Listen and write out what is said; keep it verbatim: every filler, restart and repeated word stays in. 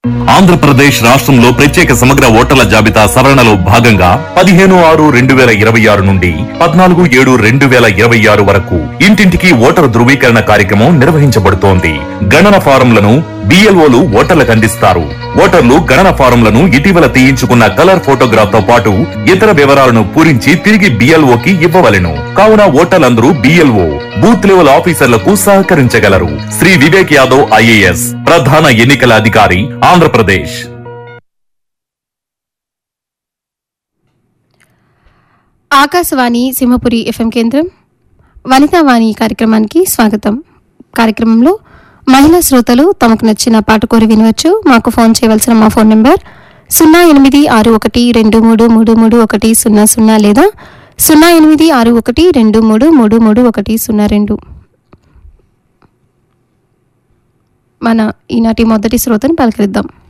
ఆంధ్రప్రదేశ్ రాష్ట్రంలో ప్రత్యేక సమగ్ర ఓటర్ల జాబితా సవరణలో భాగంగా పదిహేను ఆరు రెండు వేల ఇరవై ఆరు నుండి పద్నాలుగు ఏడు రెండు వేల ఇరవై ఆరు వరకు ఇంటింటికి ఓటరు ధృవీకరణ కార్యక్రమం నిర్వహించబడుతోంది. గణన ఫారంలను బిఎల్ఓలు ఓటర్లకు అందిస్తారు. ఓటర్లు గణన ఫారంలను ఇటీవల తీయించుకున్న కలర్ ఫోటోగ్రాఫ్ తో పాటు ఇతర వివరాలను పూరించి తిరిగి బిఎల్ఓకి ఇవ్వవలెను. కావున ఓటర్లందరూ బిఎల్ఓ బూత్ లెవెల్ ఆఫీసర్లకు సహకరించగలరు. శ్రీ వివేక్ యాదవ్ ఐఏఎస్ ప్రధాన ఎన్నికల అధికారి, ఆంధ్రప్రదేశ్. ఆకాశవాణి సింహపురి ఎఫ్ఎం కేంద్రం వనితావాణి కార్యక్రమానికి స్వాగతం. కార్యక్రమంలో మహిళా శ్రోతలు తమకు నచ్చిన పాట కోరి వినవచ్చు. మాకు ఫోన్ చేయవలసిన మా ఫోన్ నెంబర్ సున్నా ఎనిమిది ఆరు ఒకటి రెండు మూడు మూడు మూడు ఒకటి సున్నా సున్నా లేదా సున్నా ఎనిమిది ఆరు ఒకటి రెండు మూడు మూడు మూడు ఒకటి సున్నా రెండు. మన ఈనాటి మొదటి శ్రోతను పలకరిద్దాం.